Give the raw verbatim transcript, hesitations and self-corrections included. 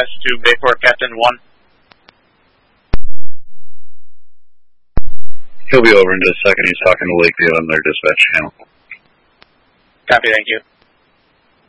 dispatch to Bayport Captain one. He'll be over in just a second. He's talking to Lakeview on their dispatch channel. Copy, thank you.